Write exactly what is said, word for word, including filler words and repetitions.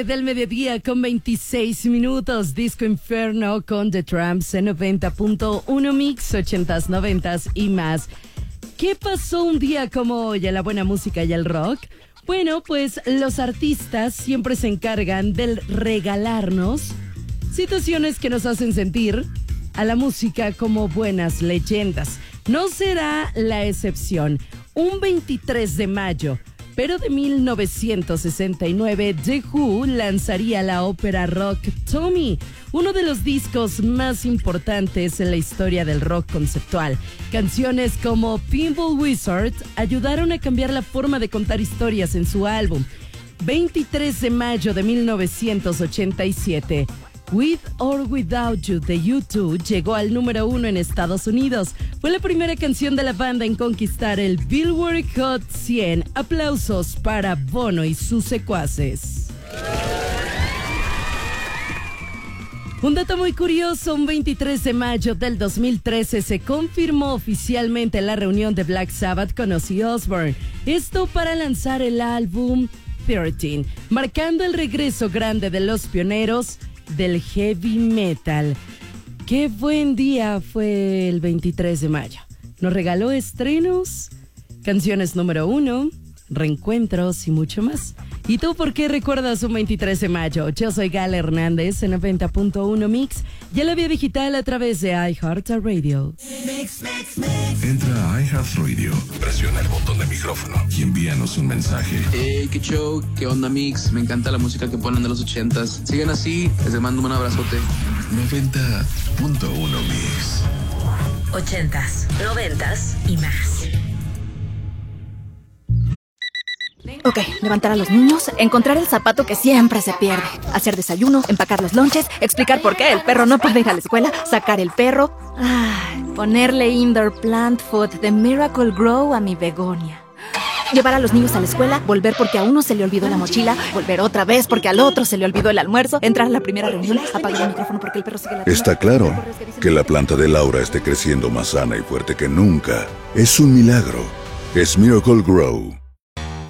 Del mediodía con veintiséis minutos, Disco Inferno con The Tramps en noventa punto uno Mix, ochentas, noventas y más. ¿Qué pasó un día como hoy a la buena música y el rock? Bueno, pues los artistas siempre se encargan de regalarnos situaciones que nos hacen sentir a la música como buenas leyendas. No será la excepción. Un veintitrés de mayo, pero de mil novecientos sesenta y nueve, The Who lanzaría la ópera rock Tommy, uno de los discos más importantes en la historia del rock conceptual. Canciones como Pinball Wizard ayudaron a cambiar la forma de contar historias en su álbum. veintitrés de mayo de mil novecientos ochenta y siete, With or Without You de U dos llegó al número uno en Estados Unidos. Fue la primera canción de la banda en conquistar el Billboard Hot cien. Aplausos para Bono y sus secuaces. Un dato muy curioso, un veintitrés de mayo del dos mil trece se confirmó oficialmente la reunión de Black Sabbath con Ozzy Osbourne. Esto para lanzar el álbum trece, marcando el regreso grande de los pioneros del heavy metal. Qué buen día fue el veintitrés de mayo. Nos regaló estrenos, canciones número uno, reencuentros y mucho más. ¿Y tú por qué recuerdas un veintitrés de mayo? Yo soy Gala Hernández en noventa punto uno Mix y a la vía digital a través de iHeartRadio. Mix, mix, mix. Entra a iHeartRadio, presiona el botón de micrófono y envíanos un mensaje. Hey, qué show, qué onda Mix, me encanta la música que ponen de los ochentas. Sigan así, les mando un abrazote. noventa punto uno Mix. Ochentas, noventas y más. Ok, levantar a los niños, encontrar el zapato que siempre se pierde, hacer desayuno, empacar los lonches, explicar por qué el perro no puede ir a la escuela, sacar el perro, ay, ponerle indoor plant food de Miracle Grow a mi begonia. Llevar a los niños a la escuela, volver porque a uno se le olvidó la mochila, volver otra vez porque al otro se le olvidó el almuerzo, entrar a la primera reunión, apagar el micrófono porque el perro sigue la... Está claro que la planta de Laura esté creciendo más sana y fuerte que nunca. Es un milagro. Es Miracle Grow.